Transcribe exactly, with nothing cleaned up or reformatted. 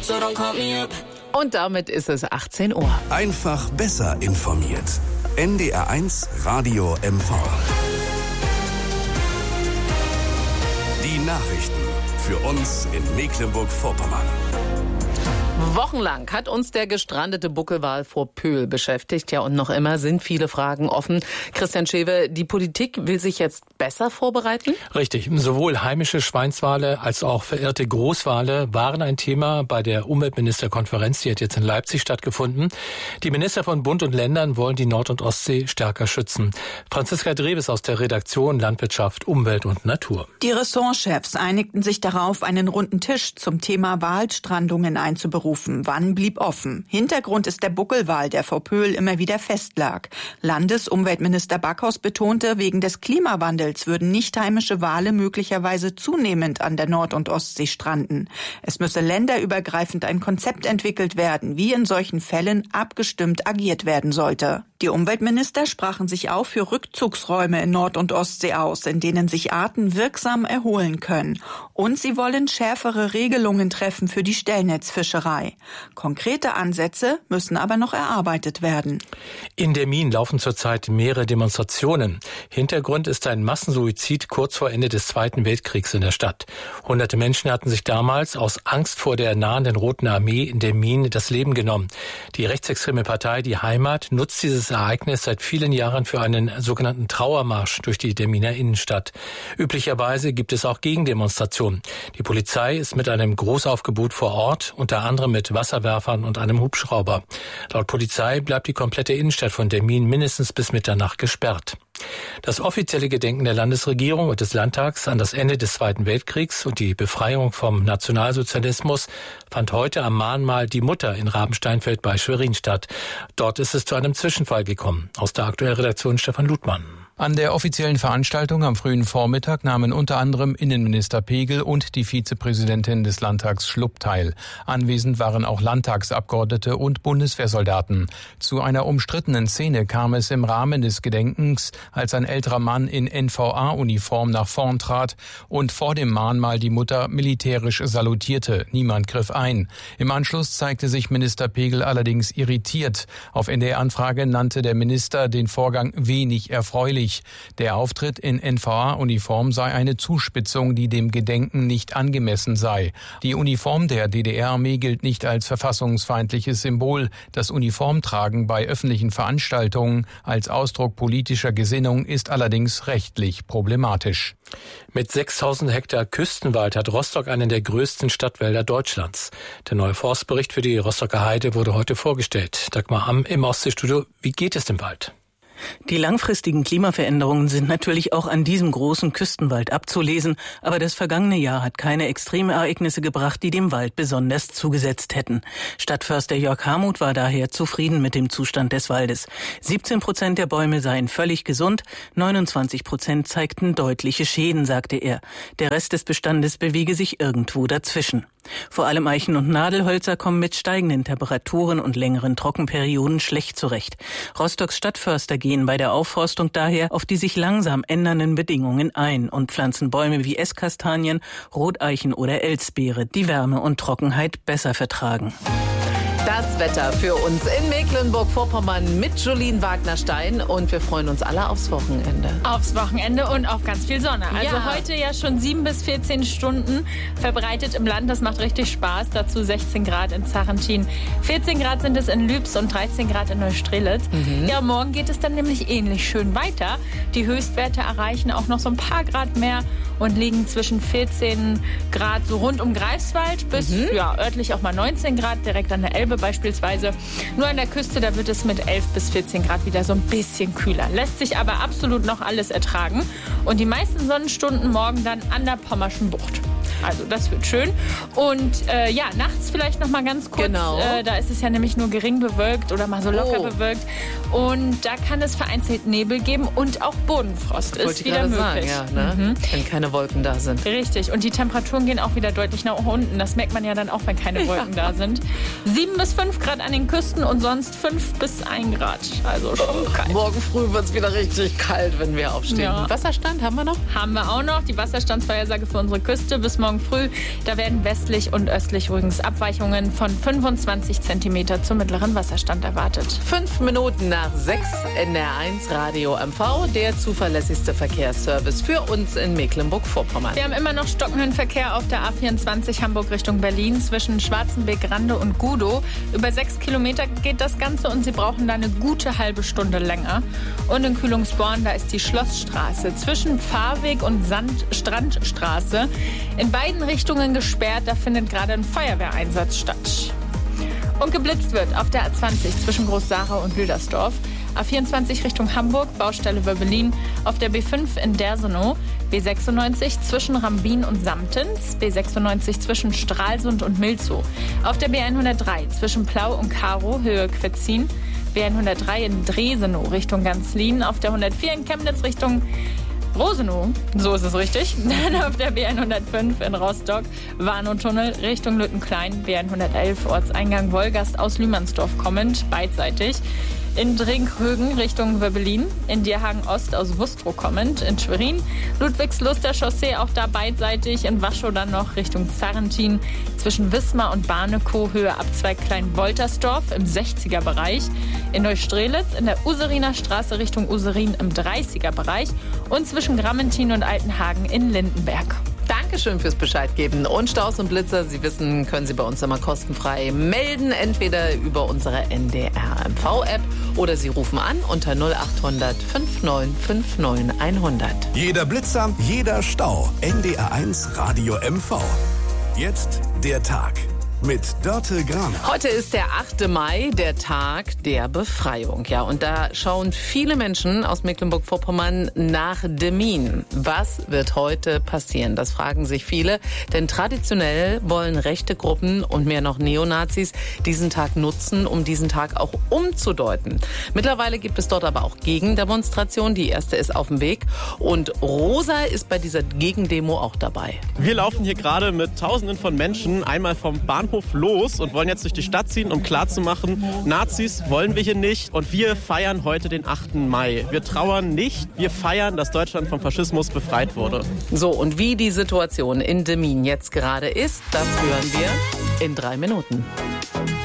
so don't call me up. Und damit ist es achtzehn Uhr. Einfach besser informiert. N D R eins Radio M V. Die Nachrichten für uns in Mecklenburg-Vorpommern. Wochenlang hat uns der gestrandete Buckelwal vor Pöhl beschäftigt. Ja, und noch immer sind viele Fragen offen. Christian Schewe, die Politik will sich jetzt besser vorbereiten? Richtig. Sowohl heimische Schweinswale als auch verirrte Großwale waren ein Thema bei der Umweltministerkonferenz. Die hat jetzt in Leipzig stattgefunden. Die Minister von Bund und Ländern wollen die Nord- und Ostsee stärker schützen. Franziska Dreves aus der Redaktion Landwirtschaft, Umwelt und Natur. Die Ressortchefs einigten sich darauf, einen runden Tisch zum Thema Walstrandungen einzuberufen. Wann blieb offen? Hintergrund ist der Buckelwal, der vor Pöhl immer wieder festlag. Landesumweltminister Backhaus betonte, wegen des Klimawandels würden nicht heimische Wale möglicherweise zunehmend an der Nord- und Ostsee stranden. Es müsse länderübergreifend ein Konzept entwickelt werden, wie in solchen Fällen abgestimmt agiert werden sollte. Die Umweltminister sprachen sich auch für Rückzugsräume in Nord- und Ostsee aus, in denen sich Arten wirksam erholen können. Und sie wollen schärfere Regelungen treffen für die Stellnetzfischerei. Konkrete Ansätze müssen aber noch erarbeitet werden. In der Mien laufen zurzeit mehrere Demonstrationen. Hintergrund ist ein Massensuizid kurz vor Ende des Zweiten Weltkriegs in der Stadt. Hunderte Menschen hatten sich damals aus Angst vor der nahenden Roten Armee in der Mien das Leben genommen. Die rechtsextreme Partei Die Heimat nutzt dieses Ereignis seit vielen Jahren für einen sogenannten Trauermarsch durch die Deminer Innenstadt. Üblicherweise gibt es auch Gegendemonstrationen. Die Polizei ist mit einem Großaufgebot vor Ort, unter anderem mit Wasserwerfern und einem Hubschrauber. Laut Polizei bleibt die komplette Innenstadt von Demmin mindestens bis Mitternacht gesperrt. Das offizielle Gedenken der Landesregierung und des Landtags an das Ende des Zweiten Weltkriegs und die Befreiung vom Nationalsozialismus fand heute am Mahnmal Die Mutter in Rabensteinfeld bei Schwerin statt. Dort ist es zu einem Zwischenfall gekommen. Aus der aktuellen Redaktion Stefan Ludmann. An der offiziellen Veranstaltung am frühen Vormittag nahmen unter anderem Innenminister Pegel und die Vizepräsidentin des Landtags Schlupp teil. Anwesend waren auch Landtagsabgeordnete und Bundeswehrsoldaten. Zu einer umstrittenen Szene kam es im Rahmen des Gedenkens, als ein älterer Mann in N V A-Uniform nach vorn trat und vor dem Mahnmal die Mutter militärisch salutierte. Niemand griff ein. Im Anschluss zeigte sich Minister Pegel allerdings irritiert. Auf N D R-Anfrage nannte der Minister den Vorgang wenig erfreulich. Der Auftritt in N V A-Uniform sei eine Zuspitzung, die dem Gedenken nicht angemessen sei. Die Uniform der D D R-Armee gilt nicht als verfassungsfeindliches Symbol. Das Uniformtragen bei öffentlichen Veranstaltungen als Ausdruck politischer Gesinnung ist allerdings rechtlich problematisch. Mit sechstausend Hektar Küstenwald hat Rostock einen der größten Stadtwälder Deutschlands. Der neue Forstbericht für die Rostocker Heide wurde heute vorgestellt. Dagmar Amm im Ostseestudio. Wie geht es dem Wald? Die langfristigen Klimaveränderungen sind natürlich auch an diesem großen Küstenwald abzulesen, aber das vergangene Jahr hat keine Extremereignisse gebracht, die dem Wald besonders zugesetzt hätten. Stadtförster Jörg Hamuth war daher zufrieden mit dem Zustand des Waldes. siebzehn Prozent der Bäume seien völlig gesund, neunundzwanzig Prozent zeigten deutliche Schäden, sagte er. Der Rest des Bestandes bewege sich irgendwo dazwischen. Vor allem Eichen- und Nadelhölzer kommen mit steigenden Temperaturen und längeren Trockenperioden schlecht zurecht. Rostocks Stadtförster gehen bei der Aufforstung daher auf die sich langsam ändernden Bedingungen ein und pflanzen Bäume wie Esskastanien, Roteichen oder Elsbeere, die Wärme und Trockenheit besser vertragen. Das Wetter für uns in Mecklenburg-Vorpommern mit Jolien Wagner-Stein und wir freuen uns alle aufs Wochenende. Aufs Wochenende und auf ganz viel Sonne. Also ja. Heute ja schon sieben bis vierzehn Stunden verbreitet im Land. Das macht richtig Spaß. Dazu sechzehn Grad in Zarrentin. vierzehn Grad sind es in Lübs und dreizehn Grad in Neustrelitz. Mhm. Ja, morgen geht es dann nämlich ähnlich schön weiter. Die Höchstwerte erreichen auch noch so ein paar Grad mehr und liegen zwischen vierzehn Grad so rund um Greifswald bis mhm. ja, örtlich auch mal neunzehn Grad direkt an der Elbe beispielsweise. Nur an der Küste, da wird es mit elf bis vierzehn Grad wieder so ein bisschen kühler. Lässt sich aber absolut noch alles ertragen. Und die meisten Sonnenstunden morgen dann an der Pommerschen Bucht. Also das wird schön. Und äh, ja, nachts vielleicht noch mal ganz kurz. Genau. Äh, da ist es ja nämlich nur gering bewölkt oder mal so locker oh. bewölkt. Und da kann es vereinzelt Nebel geben und auch Bodenfrost das ist wieder möglich. Sagen, ja, ne? mhm. Wenn keine Wolken da sind. Richtig. Und die Temperaturen gehen auch wieder deutlich nach unten. Das merkt man ja dann auch, wenn keine Wolken ja. da sind. Sieben bis fünf Grad an den Küsten und sonst fünf bis ein Grad. Also schon kalt. Morgen früh wird es wieder richtig kalt, wenn wir aufstehen. Ja. Wasserstand haben wir noch? Haben wir auch noch. Die Wasserstandsvorhersage für unsere Küste bis morgen morgen früh. Da werden westlich und östlich übrigens Abweichungen von fünfundzwanzig Zentimeter zum mittleren Wasserstand erwartet. Fünf Minuten nach sechs, N D R eins Radio M V, der zuverlässigste Verkehrsservice für uns in Mecklenburg-Vorpommern. Wir haben immer noch stockenden Verkehr auf der A vierundzwanzig Hamburg Richtung Berlin zwischen Schwarzenbeek-Rande und Gudow. Über sechs Kilometer geht das Ganze und Sie brauchen da eine gute halbe Stunde länger. Und in Kühlungsborn, da ist die Schlossstraße zwischen Fahrweg und Sand- Strandstraße in beiden Richtungen gesperrt. Da findet gerade ein Feuerwehreinsatz statt. Und geblitzt wird auf der A zwanzig zwischen Groß-Sahra und Lüdersdorf. A vierundzwanzig Richtung Hamburg, Baustelle Wöbbelin, auf der B fünf in Dersenow, B sechsundneunzig zwischen Rambin und Samtens, B sechsundneunzig zwischen Stralsund und Milzow, auf der B hundertdrei zwischen Plau und Karow, Höhe Quetzin, B hundertdrei in Dresenow Richtung Ganzlin, auf der hundertvier in Chemnitz Richtung Rosenow, so ist es richtig. Dann auf der B hundertfünf in Rostock, Warnow-Tunnel Richtung Lüttenklein, B hundertelf Ortseingang Wolgast aus Lühmannsdorf kommend, beidseitig. In Drinkhögen Richtung Wöbbelin, in Dierhagen-Ost aus Wustrow kommend, in Schwerin, Ludwigsluster Chaussee auch da beidseitig, in Waschow dann noch Richtung Zarrentin, zwischen Wismar und Barnekow, Höhe Abzweig Klein-Woltersdorf im sechziger Bereich, in Neustrelitz, in der Useriner Straße Richtung Userin im dreißiger Bereich und zwischen Grammentin und Altenhagen in Lindenberg. Dankeschön fürs Bescheid geben. Und Staus und Blitzer, Sie wissen, können Sie bei uns immer kostenfrei melden. Entweder über unsere N D R M V-App oder Sie rufen an unter null acht hundert neunundfünfzig neunundfünfzig hundert. Jeder Blitzer, jeder Stau. N D R eins Radio M V. Jetzt der Tag mit Dörte Graner. Heute ist der achte Mai, der Tag der Befreiung. Ja, und da schauen viele Menschen aus Mecklenburg-Vorpommern nach Demmin. Was wird heute passieren? Das fragen sich viele. Denn traditionell wollen rechte Gruppen und mehr noch Neonazis diesen Tag nutzen, um diesen Tag auch umzudeuten. Mittlerweile gibt es dort aber auch Gegendemonstrationen. Die erste ist auf dem Weg. Und Rosa ist bei dieser Gegendemo auch dabei. Wir laufen hier gerade mit Tausenden von Menschen einmal vom Bahnhof los und wollen jetzt durch die Stadt ziehen, um klarzumachen, Nazis wollen wir hier nicht und wir feiern heute den achten Mai. Wir trauern nicht, wir feiern, dass Deutschland vom Faschismus befreit wurde. So, und wie die Situation in Demmin jetzt gerade ist, das hören wir in drei Minuten.